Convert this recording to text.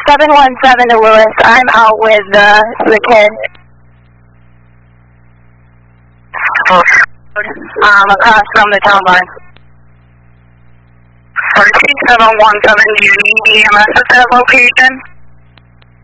717 to Lewis. I'm out with the kid. Across from the town line. 717, do you need EMS at that location?